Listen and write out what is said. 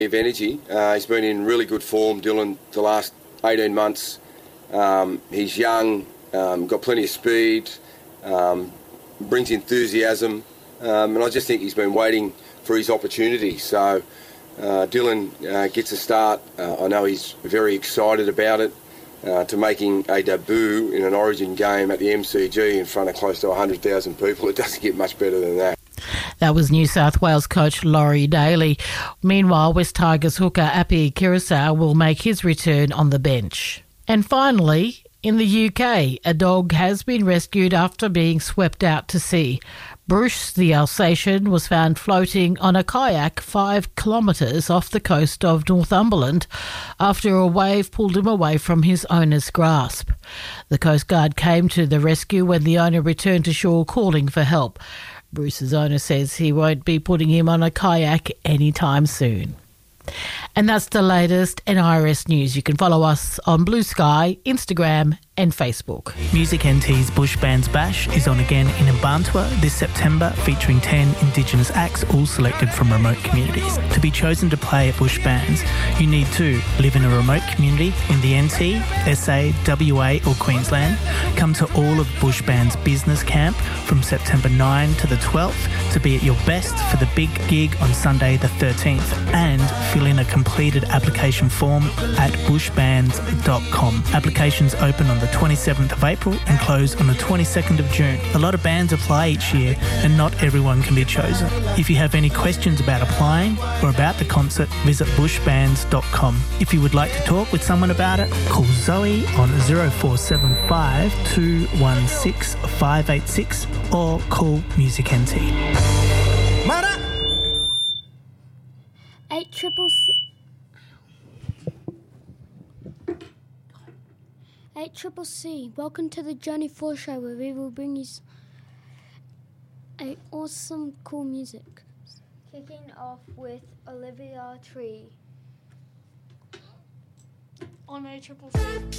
of energy. He's been in really good form, Dylan, the last 18 months. He's young, got plenty of speed, brings enthusiasm, and I just think he's been waiting for his opportunity. So Dylan gets a start. I know he's very excited about it, to making a debut in an Origin game at the MCG in front of close to 100,000 people. It doesn't get much better than that. That was New South Wales coach Laurie Daly. Meanwhile, West Tigers hooker Api Kirisow will make his return on the bench. And finally, in the UK, a dog has been rescued after being swept out to sea. Bruce, the Alsatian, was found floating on a kayak 5 kilometres off the coast of Northumberland after a wave pulled him away from his owner's grasp. The Coast Guard came to the rescue when the owner returned to shore calling for help. Bruce's owner says he won't be putting him on a kayak anytime soon. And that's the latest NIRS news. You can follow us on Blue Sky, Instagram and Facebook. Music NT's Bush Bands Bash is on again in Mbantua this September, featuring 10 Indigenous acts, all selected from remote communities. To be chosen to play at Bush Bands, you need to live in a remote community in the NT, SA, WA or Queensland, come to all of Bush Bands Business Camp from September 9 to the 12th to be at your best for the big gig on Sunday the 13th, and fill in a completed application form at bushbands.com. Applications open on the 27th of April and close on the 22nd of June. A lot of bands apply each year and not everyone can be chosen. If you have any questions about applying or about the concert, visit bushbands.com. If you would like to talk with someone about it, call Zoe on 0475 216 586 or call Music NT. 8CCC, welcome to the Johnny 4 Show, where we will bring you awesome, cool music. Kicking off with Olivia Tree. On 8CCC.